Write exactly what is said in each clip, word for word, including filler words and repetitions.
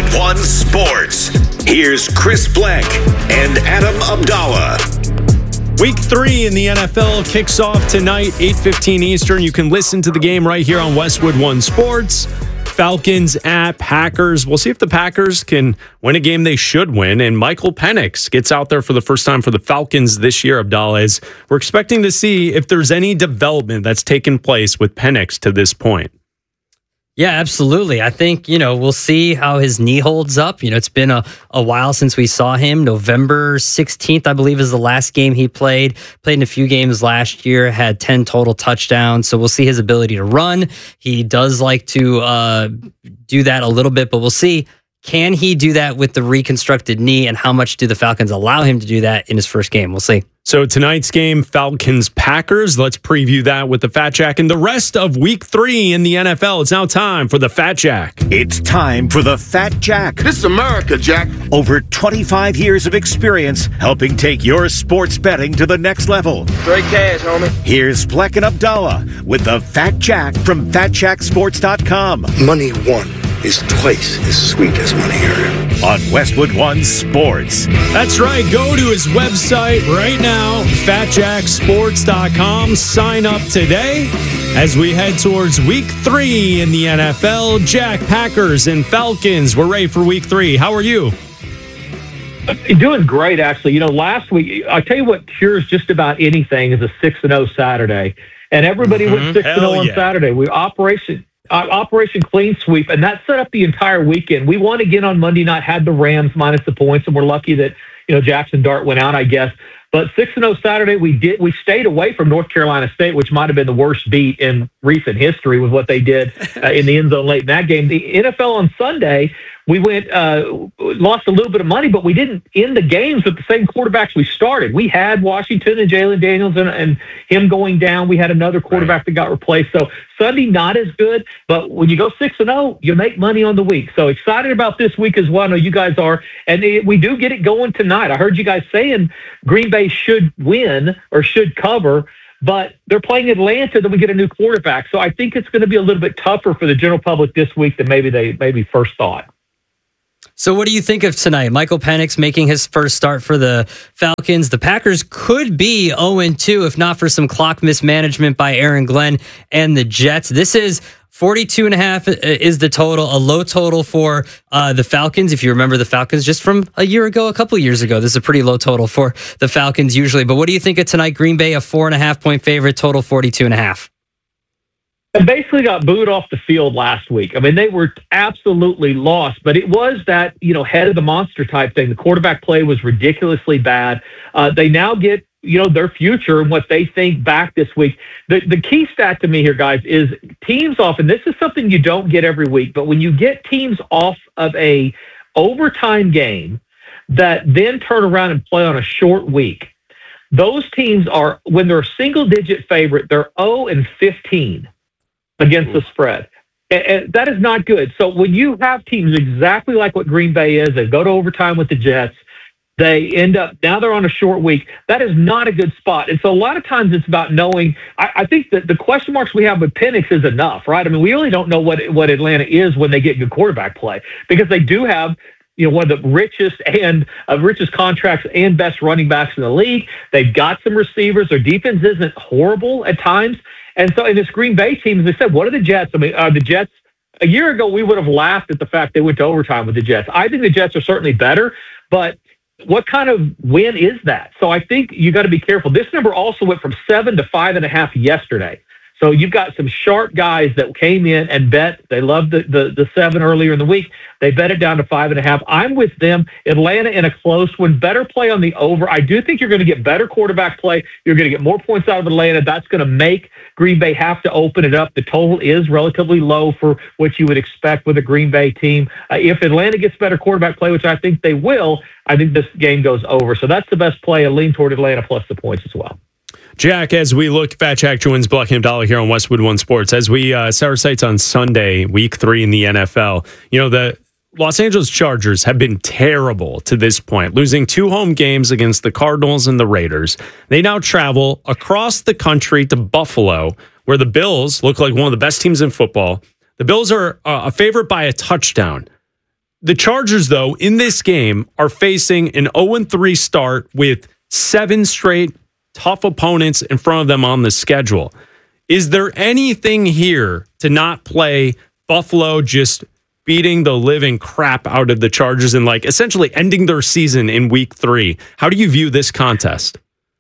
One Sports. Here's Chris Blank and Adam Abdallah. Week three in the N F L kicks off tonight, eight fifteen Eastern. You can listen to the game right here on Westwood One Sports. Falcons at Packers. We'll see if the Packers can win a game they should win. And Michael Penix gets out there for the first time for the Falcons this year, Abdallah. Is we're expecting to see if there's any development that's taken place with Penix to this point. Yeah, absolutely. I think, you know, we'll see how his knee holds up. You know, it's been a, a while since we saw him. November sixteenth, I believe, is the last game he played. Played in a few games last year, had ten total touchdowns. So we'll see his ability to run. He does like to uh, do that a little bit, but we'll see. Can he do that with the reconstructed knee, and how much do the Falcons allow him to do that in his first game? We'll see. So tonight's game, Falcons-Packers. Let's preview that with the Fat Jack and the rest of week three in the N F L. It's now time for the Fat Jack. It's time for the Fat Jack. This is America, Jack. Over twenty-five years of experience helping take your sports betting to the next level. Straight cash, homie. Here's Black and Abdallah with the Fat Jack from fat jack sports dot com. Money won is twice as sweet as money earned. On Westwood One Sports. That's right. Go to his website right now, fat jack sports dot com. Sign up today as we head towards week three in the N F L. Jack, Packers and Falcons. We're ready for week three. How are you? Doing great, actually. You know, last week, I tell you what cures just about anything is a six and oh Saturday. And everybody mm-hmm. went six and oh on yeah. Saturday. We Operation... Uh, Operation Clean Sweep, and that set up the entire weekend. We won again on Monday night, had the Rams minus the points, and we're lucky that, you know, Jackson Dart went out, I guess. But six and oh Saturday, we did we stayed away from North Carolina State, which might have been the worst beat in recent history with what they did uh, in the end zone late in that game. The N F L on Sunday, we went uh, lost a little bit of money, but we didn't end the games with the same quarterbacks we started. We had Washington and Jalen Daniels and, and him going down. We had another quarterback right. that got replaced. So Sunday, not as good. But when you go six and oh, you make money on the week. So excited about this week as well. I know you guys are. And it, we do get it going tonight. I heard you guys saying Green Bay should win or should cover, but they're playing Atlanta, then we get a new quarterback. So I think it's going to be a little bit tougher for the general public this week than maybe they maybe first thought. So what do you think of tonight? Michael Penix making his first start for the Falcons. The Packers could be oh and two if not for some clock mismanagement by Aaron Glenn and the Jets. This is forty-two and a half is the total, a low total for uh, the Falcons. If you remember the Falcons just from a year ago, a couple of years ago, this is a pretty low total for the Falcons usually. But what do you think of tonight? Green Bay, a four and a half point favorite, total forty-two and a half. And basically got booed off the field last week. I mean, they were absolutely lost, but it was that, you know, head of the monster type thing. The quarterback play was ridiculously bad. Uh, they now get, you know, their future and what they think back this week. The the key stat to me here, guys, is teams off, and this is something you don't get every week, but when you get teams off of a overtime game that then turn around and play on a short week, those teams are, when they're a single-digit favorite, they're oh and fifteen. Against the spread. And, and that is not good. So when you have teams exactly like what Green Bay is, they go to overtime with the Jets, they end up, now they're on a short week, that is not a good spot. And so a lot of times it's about knowing, I, I think that the question marks we have with Penix is enough, right? I mean, we really don't know what, what Atlanta is when they get good quarterback play, because they do have, you know, one of the richest and uh, richest contracts and best running backs in the league. They've got some receivers. Their defense isn't horrible at times. And so in this Green Bay team, as I said, what are the Jets? I mean, uh, the Jets, a year ago, we would have laughed at the fact they went to overtime with the Jets. I think the Jets are certainly better, but what kind of win is that? So I think you got to be careful. This number also went from seven to five and a half yesterday. So you've got some sharp guys that came in and bet. They loved the, the, the seven earlier in the week. They bet it down to five and a half. I'm with them. Atlanta in a close one. Better play on the over. I do think you're going to get better quarterback play. You're going to get more points out of Atlanta. That's going to make Green Bay have to open it up. The total is relatively low for what you would expect with a Green Bay team. Uh, if Atlanta gets better quarterback play, which I think they will, I think this game goes over. So that's the best play. A lean toward Atlanta plus the points as well. Jack, as we look, Fat Jack joins Black and Abdallah here on Westwood One Sports. As we uh, set our sights on Sunday, week three in the N F L, you know, the Los Angeles Chargers have been terrible to this point, losing two home games against the Cardinals and the Raiders. They now travel across the country to Buffalo, where the Bills look like one of the best teams in football. The Bills are uh, a favorite by a touchdown. The Chargers, though, in this game are facing an oh and three start with seven straight tough opponents in front of them on the schedule. Is there anything here to not play Buffalo just beating the living crap out of the Chargers and like essentially ending their season in week three? How do you view this contest?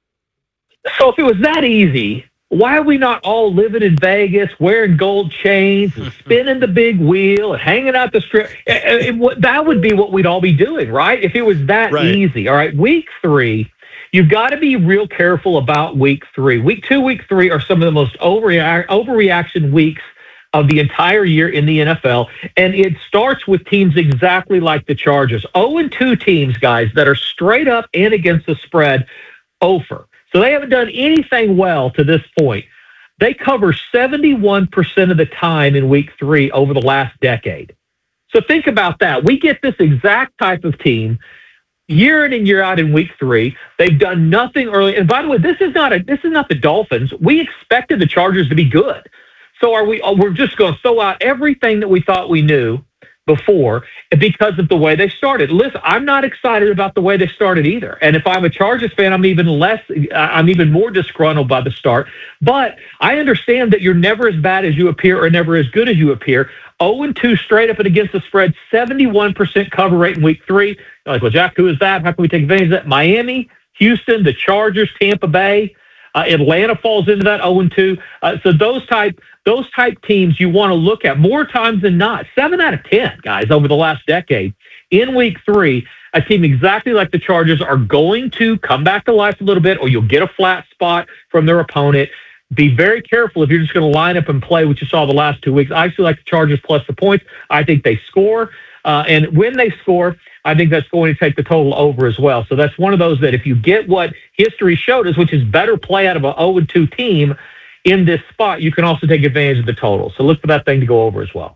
So if it was that easy, why are we not all living in Vegas, wearing gold chains, and spinning the big wheel, and hanging out the strip? It, it, it, that would be what we'd all be doing, right? If it was that right. easy. All right, week three, you've got to be real careful about week three. Week two, week three are some of the most overreact, overreaction weeks of the entire year in the N F L, and it starts with teams exactly like the Chargers. oh and two teams, guys, that are straight up and against the spread over. So they haven't done anything well to this point. They cover seventy-one percent of the time in week three over the last decade. So think about that. We get this exact type of team year in and year out in week three. They've done nothing early. And by the way, this is not a this is not the Dolphins. We expected the Chargers to be good. So are we? We're just going to throw out everything that we thought we knew before because of the way they started. Listen, I'm not excited about the way they started either. And if I'm a Chargers fan, I'm even less. I'm even more disgruntled by the start. But I understand that you're never as bad as you appear or never as good as you appear. oh and two straight up and against the spread, seventy-one percent cover rate in week three. You're like, well, Jack, who is that? How can we take advantage of that? Miami, Houston, the Chargers, Tampa Bay. Uh, Atlanta falls into that oh and two. Uh, so those type those type teams you want to look at more times than not. Seven out of ten, guys, over the last decade. In week three, a team exactly like the Chargers are going to come back to life a little bit, or you'll get a flat spot from their opponent. Be very careful if you're just going to line up and play what you saw the last two weeks. I actually like the Chargers plus the points. I think they score. Uh, and when they score, I think that's going to take the total over as well. So that's one of those that if you get what history showed us, which is better play out of an oh and two team in this spot, you can also take advantage of the total. So look for that thing to go over as well.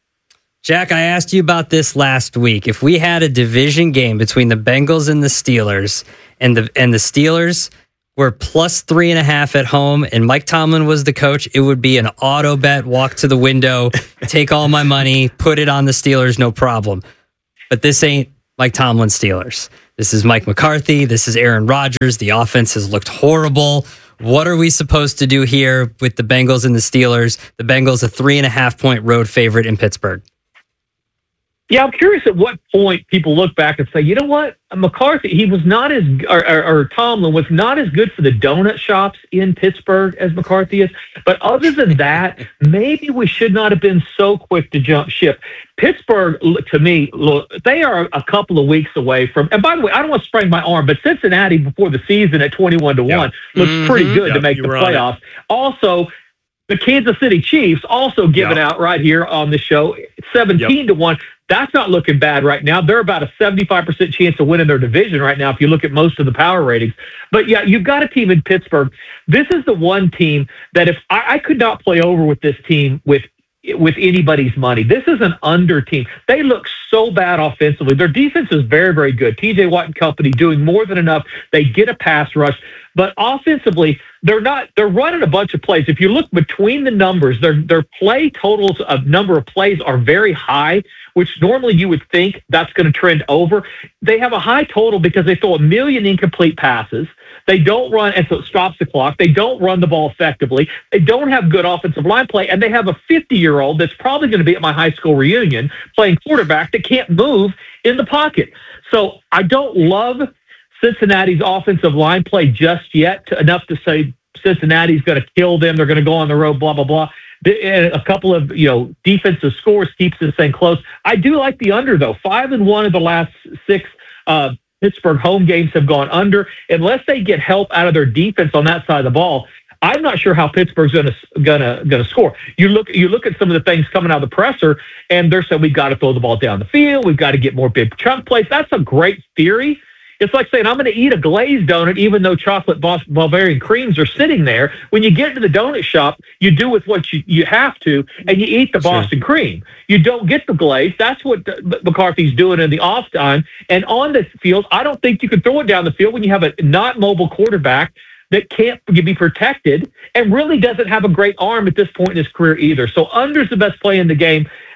Jack, I asked you about this last week. If we had a division game between the Bengals and the Steelers, and the and the Steelers were plus three and a half at home, and Mike Tomlin was the coach, it would be an auto bet, walk to the window, take all my money, put it on the Steelers, no problem. But this ain't Mike Tomlin Steelers. This is Mike McCarthy. This is Aaron Rodgers. The offense has looked horrible. What are we supposed to do here with the Bengals and the Steelers? The Bengals a three and a half point road favorite in Pittsburgh. Yeah, I'm curious at what point people look back and say, you know what, McCarthy, he was not as, or, or, or Tomlin was not as good for the donut shops in Pittsburgh as McCarthy is. But other than that, maybe we should not have been so quick to jump ship. Pittsburgh, to me, look, they are a couple of weeks away from, and by the way, I don't want to sprain my arm, but Cincinnati before the season at twenty-one to one yeah. looks mm-hmm. pretty good yeah, to make the playoffs. Also, the Kansas City Chiefs also giving yep. out right here on the show, seventeen yep. to one. That's not looking bad right now. They're about a seventy-five percent chance of winning their division right now if you look at most of the power ratings. But yeah, you've got a team in Pittsburgh. This is the one team that if I, I could not play over with this team with with anybody's money. This is an under team. They look so bad offensively. Their defense is very, very good. T J Watt and company doing more than enough. They get a pass rush. But offensively, they're not, they're running a bunch of plays. If you look between the numbers, their their play totals of number of plays are very high, which normally you would think that's going to trend over. They have a high total because they throw a million incomplete passes. They don't run, and so it stops the clock. They don't run the ball effectively. They don't have good offensive line play, and they have a fifty-year-old that's probably going to be at my high school reunion playing quarterback that can't move in the pocket. So I don't love Cincinnati's offensive line play just yet, to, enough to say Cincinnati's going to kill them. They're going to go on the road, blah, blah, blah. And a couple of, you know, defensive scores keeps this thing close. I do like the under, though. Five and one of the last six uh, Pittsburgh home games have gone under. Unless they get help out of their defense on that side of the ball, I'm not sure how Pittsburgh's going to gonna gonna score. You look you look at some of the things coming out of the presser, and they're saying we've got to throw the ball down the field. We've got to get more big chunk plays. That's a great theory. It's like saying, I'm going to eat a glazed donut even though chocolate Bavarian creams are sitting there. When you get to the donut shop, you do with what you, you have to, and you eat the sure. Boston cream. You don't get the glaze. That's what McCarthy's doing in the off time. And on the field, I don't think you can throw it down the field when you have a not mobile quarterback that can't be protected and really doesn't have a great arm at this point in his career either. So under's the best play in the game.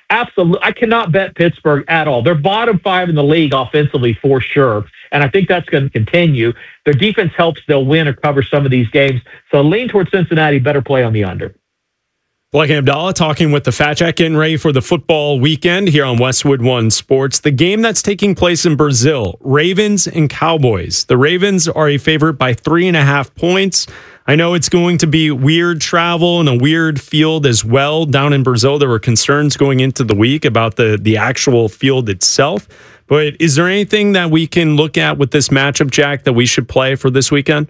absolutely, I cannot bet Pittsburgh at all. They're bottom five in the league offensively for sure, and I think that's going to continue. Their defense helps; they'll win or cover some of these games. So lean towards Cincinnati. Better play on the under. Blake Abdallah talking with the Fat Jack, getting ready for the football weekend here on Westwood One Sports. The game that's taking place in Brazil, Ravens and Cowboys. The Ravens are a favorite by three and a half points. I know it's going to be weird travel and a weird field as well down in Brazil. There were concerns going into the week about the, the actual field itself. But is there anything that we can look at with this matchup, Jack, that we should play for this weekend?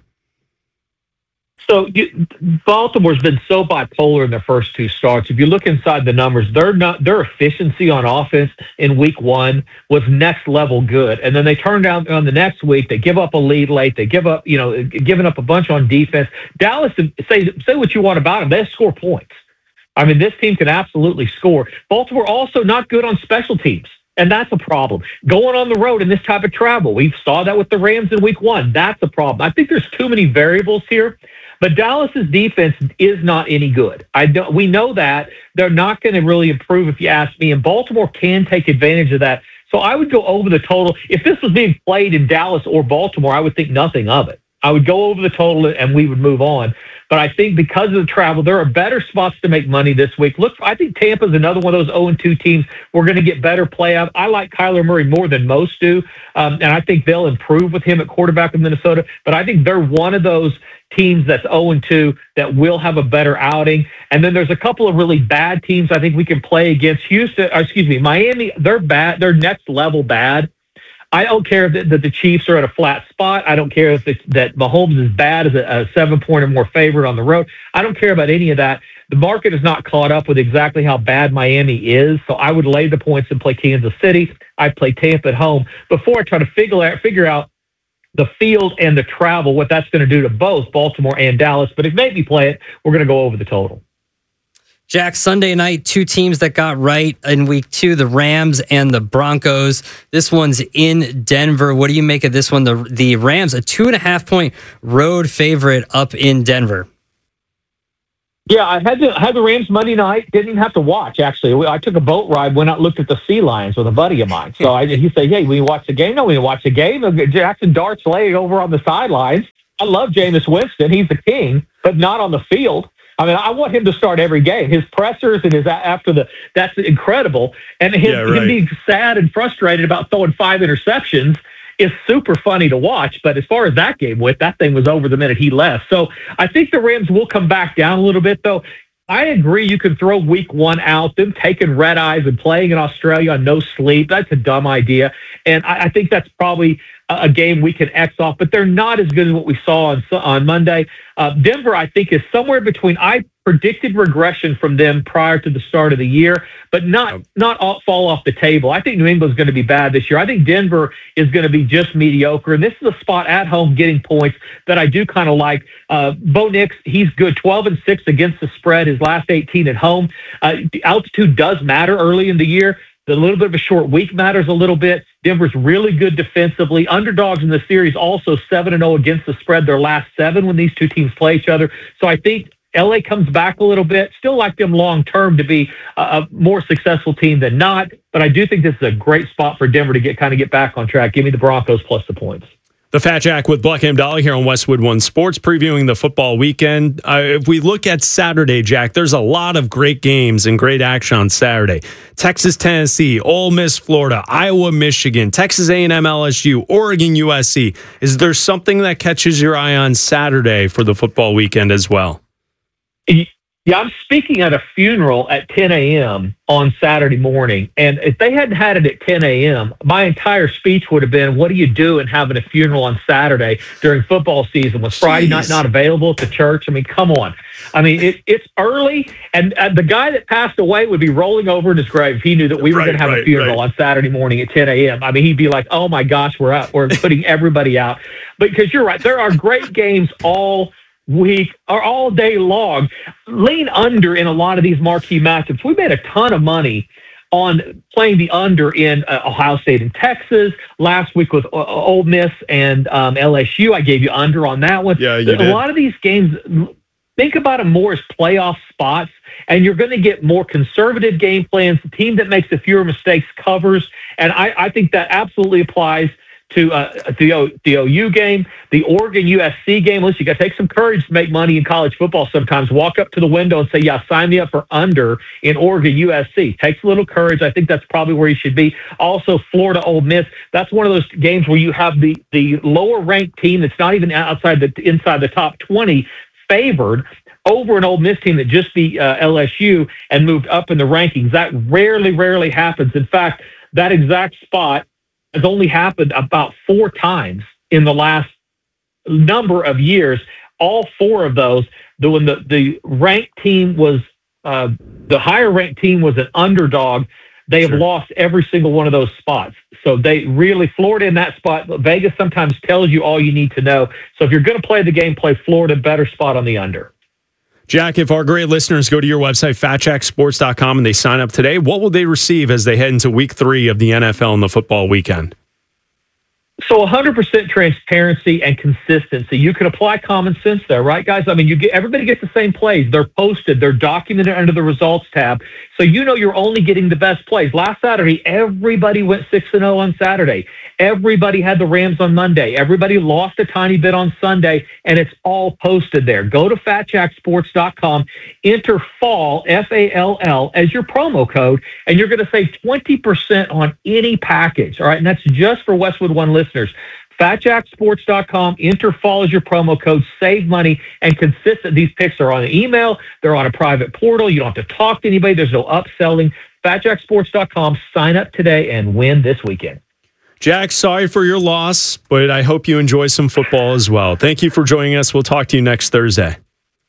So you, Baltimore's been so bipolar in their first two starts. If you look inside the numbers, they're not their efficiency on offense in week one was next level good, and then they turned down on the next week. They give up a lead late. They give up, you know, giving up a bunch on defense. Dallas, say say what you want about them, they score points. I mean, this team can absolutely score. Baltimore also not good on special teams. And that's a problem. Going on the road in this type of travel, we saw that with the Rams in week one. That's a problem. I think there's too many variables here. But Dallas's defense is not any good. I don't, we know that. They're not going to really improve if you ask me, and Baltimore can take advantage of that. So I would go over the total. If this was being played in Dallas or Baltimore, I would think nothing of it. I would go over the total and we would move on. But I think because of the travel, there are better spots to make money this week. Look, I think Tampa's another one of those oh and two teams. We're going to get better play out. I like Kyler Murray more than most do, um, and I think they'll improve with him at quarterback in Minnesota. But I think they're one of those teams that's oh and two that will have a better outing. And then there's a couple of really bad teams I think we can play against. Houston, or excuse me, Miami, they're bad. They're next level bad. I don't care that, that the Chiefs are at a flat spot. I don't care if it's, that Mahomes is bad as a, a seven-point or more favorite on the road. I don't care about any of that. The market is not caught up with exactly how bad Miami is, so I would lay the points and play Kansas City. I'd play Tampa at home before I try to figure out, figure out the field and the travel, what that's going to do to both Baltimore and Dallas. But if they make me play it, we're going to go over the total. Jack, Sunday night, two teams that got right in week two, the Rams and the Broncos. This one's in Denver. What do you make of this one? The the Rams, a two and a half point road favorite up in Denver. Yeah, I had the, had the Rams Monday night. Didn't even have to watch, actually. I took a boat ride, went out and looked at the Sea Lions with a buddy of mine. So I, he said, hey, we watch the game? No, we didn't watch the game. Jackson Dart's laying over on the sidelines. I love Jameis Winston. He's the king, but not on the field. I mean, I want him to start every game. His pressers and his after the that's incredible. And him, yeah, right. him being sad and frustrated about throwing five interceptions is super funny to watch. But as far as that game went, that thing was over the minute he left. So I think the Rams will come back down a little bit, though. I agree you can throw week one out, them taking red eyes and playing in Australia on no sleep. That's a dumb idea. And I, I think that's probably a, a game we can X off, but they're not as good as what we saw on, on Monday. Uh, Denver, I think, is somewhere between, I predicted regression from them prior to the start of the year, but not not all, fall off the table. I think New England's going to be bad this year. I think Denver is going to be just mediocre, and this is a spot at home getting points that I do kind of like. Uh, Bo Nix, he's good, twelve and six against the spread, his last eighteen at home. Uh, the altitude does matter early in the year. The little bit of a short week matters a little bit. Denver's really good defensively. Underdogs in the series also seven and oh against the spread, their last seven when these two teams play each other. So I think L A comes back a little bit. Still like them long-term to be a, a more successful team than not. But I do think this is a great spot for Denver to get kind of get back on track. Give me the Broncos plus the points. The Fat Jack with Blake Abdallah here on Westwood One Sports, previewing the football weekend. Uh, if we look at Saturday, Jack, there's a lot of great games and great action on Saturday. Texas, Tennessee, Ole Miss, Florida, Iowa, Michigan, Texas A and M, L S U, Oregon, U S C. Is there something that catches your eye on Saturday for the football weekend as well? Yeah, I'm speaking at a funeral at ten a.m. on Saturday morning. And if they hadn't had it at ten a.m., my entire speech would have been, what do you do in having a funeral on Saturday during football season? Was Friday Jeez. night not available at the church? I mean, come on. I mean, it, it's early, and uh, the guy that passed away would be rolling over in his grave if he knew that we were right, going to have right, a funeral right. on Saturday morning at ten a.m. I mean, he'd be like, oh, my gosh, we're out. We're putting everybody out. But because you're right, there are great games all week or all day long. Lean under in a lot of these marquee matchups. We made a ton of money on playing the under in uh, Ohio State and Texas. Last week with uh, Ole Miss and um, L S U, I gave you under on that one. Yeah, you a did. lot of these games, think about them more as playoff spots and you're going to get more conservative game plans. The team that makes the fewer mistakes covers, and I, I think that absolutely applies to uh, the, o, the O U game, the Oregon U S C game. Listen, you got to take some courage to make money in college football sometimes. Walk up to the window and say, yeah, sign me up for under in Oregon U S C. Takes a little courage. I think that's probably where you should be. Also, Florida Ole Miss. That's one of those games where you have the, the lower ranked team that's not even outside the inside the top twenty favored over an Ole Miss team that just beat uh, L S U and moved up in the rankings. That rarely, rarely happens. In fact, that exact spot has only happened about four times in the last number of years. All four of those, the when the, the ranked team was uh, the higher ranked team was an underdog, they have sure. lost every single one of those spots. So they really, Florida in that spot, Vegas sometimes tells you all you need to know. So if you're going to play the game, play Florida, better spot on the under. Jack, if our great listeners go to your website, fat jack sports dot com, and they sign up today, what will they receive as they head into week three of the N F L and the football weekend? So one hundred percent transparency and consistency. You can apply common sense there, right, guys? I mean, you get everybody gets the same plays. They're posted. They're documented under the results tab. So you know you're only getting the best plays. Last Saturday, everybody went six and oh on Saturday. Everybody had the Rams on Monday. Everybody lost a tiny bit on Sunday, and it's all posted there. Go to fat jack sports dot com, enter FALL, F A L L, as your promo code, and you're going to save twenty percent on any package, all right? And that's just for Westwood One listeners. fat jack sports dot com, enter FALL as your promo code, save money, and consistent. These picks are on an email. They're on a private portal. You don't have to talk to anybody. There's no upselling. fat jack sports dot com, sign up today and win this weekend. Jack, sorry for your loss, but I hope you enjoy some football as well. Thank you for joining us. We'll talk to you next Thursday.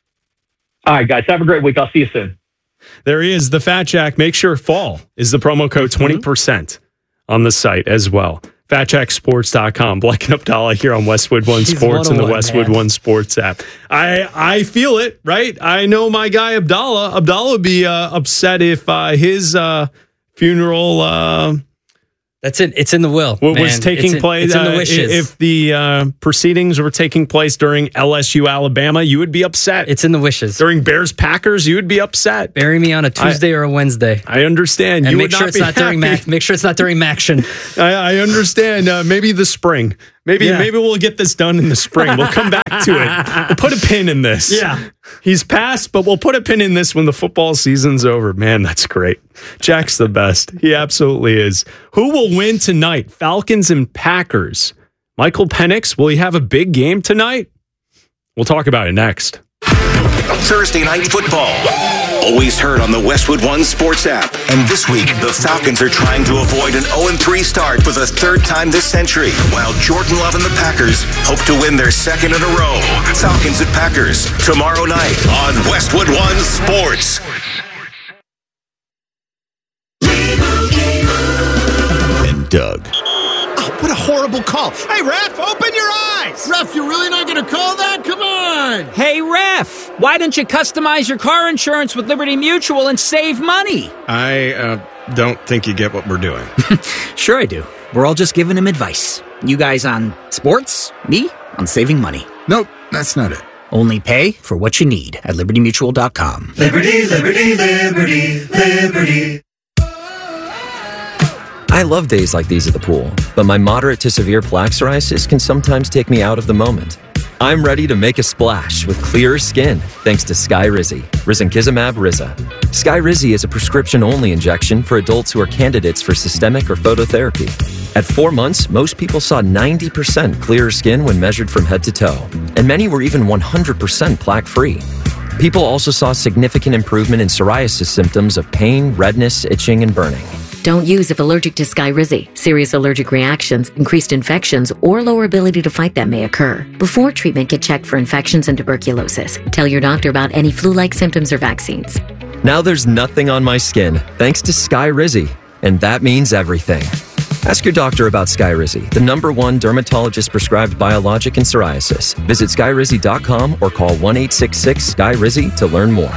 All right, guys. Have a great week. I'll see you soon. There he is, the Fat Jack. Make sure FALL is the promo code, twenty percent mm-hmm. on the site as well. fat jack sports dot com. Black and Abdallah here on Westwood One He's Sports and the Westwood man. One Sports app. I I feel it, right? I know my guy Abdallah. Abdallah would be uh, upset if uh, his uh, funeral... Uh, That's it. It's in the will. What man. was taking it's place? In, it's in the uh, wishes. If the uh, proceedings were taking place during L S U Alabama, you would be upset. It's in the wishes. During Bears Packers, you would be upset. Bury me on a Tuesday I, or a Wednesday. I understand. And you make would sure not it's be not during Mac. Make sure it's not during Maction. I, I understand. Uh, maybe the spring. Maybe yeah. maybe we'll get this done in the spring. We'll come back to it. We'll put a pin in this. Yeah. He's passed, but we'll put a pin in this when the football season's over. Man, that's great. Jack's the best. He absolutely is. Who will win tonight? Falcons and Packers. Michael Penix, will he have a big game tonight? We'll talk about it next. Thursday Night Football. Always heard on the Westwood One Sports app. And this week, the Falcons are trying to avoid an oh and three start for the third time this century, while Jordan Love and the Packers hope to win their second in a row. Falcons and Packers, tomorrow night on Westwood One Sports. And Doug. Oh, what a horrible call. Hey, ref, open your eyes. Ref, you're really not going to call that? Come on. Hey, ref, why don't you customize your car insurance with Liberty Mutual and save money? I uh, don't think you get what we're doing. Sure I do. We're all just giving him advice. You guys on sports, me on saving money. Nope, that's not it. Only pay for what you need at liberty mutual dot com. Liberty, liberty, liberty, liberty. I love days like these at the pool, but my moderate to severe plaque psoriasis can sometimes take me out of the moment. I'm ready to make a splash with clearer skin thanks to Skyrizi, risankizumab Riza. Skyrizi is a prescription-only injection for adults who are candidates for systemic or phototherapy. At four months, most people saw ninety percent clearer skin when measured from head to toe, and many were even one hundred percent plaque-free. People also saw significant improvement in psoriasis symptoms of pain, redness, itching, and burning. Don't use if allergic to Skyrizi. Serious allergic reactions, increased infections, or lower ability to fight them may occur. Before treatment, get checked for infections and tuberculosis. Tell your doctor about any flu-like symptoms or vaccines. Now there's nothing on my skin thanks to Skyrizi, and that means everything. Ask your doctor about Skyrizi, the number one dermatologist-prescribed biologic in psoriasis. Visit skyrizi dot com or call one eight six six Sky Rizzi to learn more.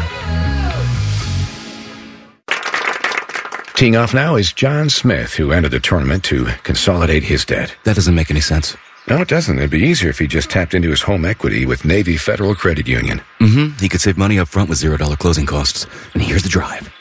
Teeing off now is John Smith, who entered the tournament to consolidate his debt. That doesn't make any sense. No, it doesn't. It'd be easier if he just tapped into his home equity with Navy Federal Credit Union. Mm-hmm. He could save money up front with zero dollar closing costs. And here's the drive.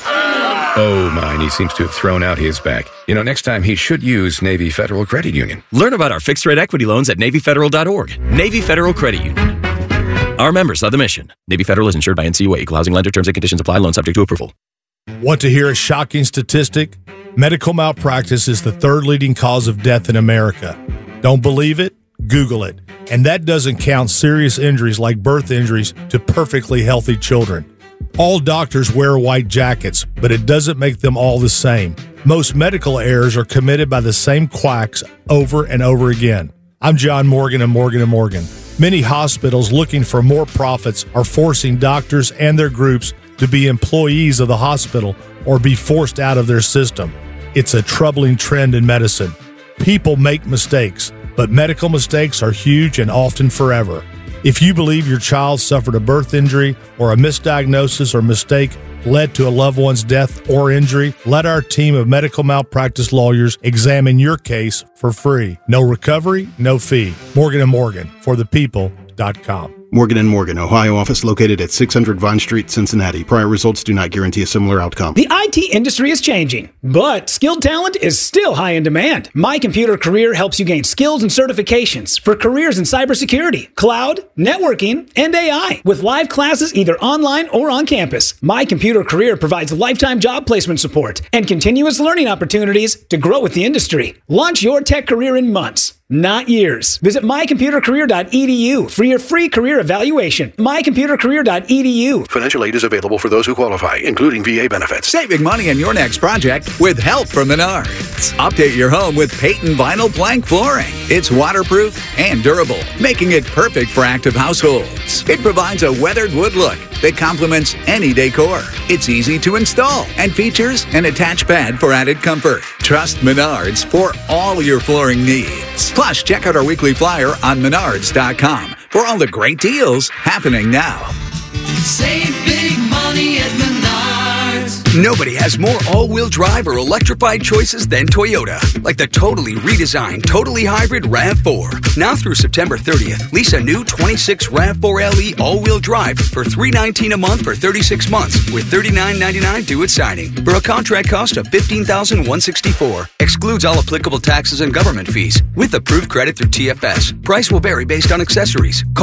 Oh, mine. He seems to have thrown out his back. You know, next time he should use Navy Federal Credit Union. Learn about our fixed rate equity loans at Navy Federal dot org. Navy Federal Credit Union. Our members of the mission. Navy Federal is insured by N C U A. Equal housing lender. Terms and conditions apply. Loan subject to approval. Want to hear a shocking statistic? Medical malpractice is the third leading cause of death in America. Don't believe it? Google it. And that doesn't count serious injuries like birth injuries to perfectly healthy children. All doctors wear white jackets, but it doesn't make them all the same. Most medical errors are committed by the same quacks over and over again. I'm John Morgan of Morgan and Morgan. Many hospitals looking for more profits are forcing doctors and their groups to be employees of the hospital or be forced out of their system. It's a troubling trend in medicine. People make mistakes, but medical mistakes are huge and often forever. If you believe your child suffered a birth injury or a misdiagnosis or mistake led to a loved one's death or injury, let our team of medical malpractice lawyers examine your case for free. No recovery, no fee. Morgan and Morgan, for the people dot com. Morgan and Morgan, Ohio office located at six hundred Vine Street, Cincinnati. Prior results do not guarantee a similar outcome. The I T industry is changing, but skilled talent is still high in demand. My Computer Career helps you gain skills and certifications for careers in cybersecurity, cloud, networking, and A I. With live classes either online or on campus, My Computer Career provides lifetime job placement support and continuous learning opportunities to grow with the industry. Launch your tech career in months, not years. Visit my computer career dot e d u for your free career evaluation. my computer career dot e d u. Financial aid is available for those who qualify, including V A benefits. Saving money on your next project with help from Menards. Update your home with Peyton Vinyl Plank Flooring. It's waterproof and durable, making it perfect for active households. It provides a weathered wood look that complements any decor. It's easy to install and features an attached pad for added comfort. Trust Menards for all your flooring needs. Plus, check out our weekly flyer on menards dot com for all the great deals happening now. Save big money at Menards. Nobody has more all-wheel drive or electrified choices than Toyota. Like the totally redesigned, totally hybrid RAV four. Now through September thirtieth, lease a new twenty-six RAV four L E all-wheel drive for three hundred nineteen dollars a month for thirty-six months with thirty-nine ninety-nine due at signing for a contract cost of fifteen thousand one hundred sixty-four dollars. Excludes all applicable taxes and government fees with approved credit through T F S. Price will vary based on accessories. Call